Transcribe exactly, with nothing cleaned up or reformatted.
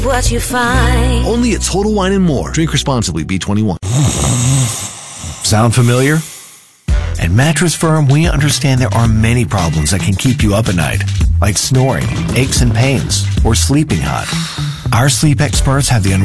what you find. Only at Total Wine and More. Drink responsibly. B twenty-one. Sound familiar? At Mattress Firm, we understand there are many problems that can keep you up at night, like snoring, aches and pains, or sleeping hot. Our sleep experts have the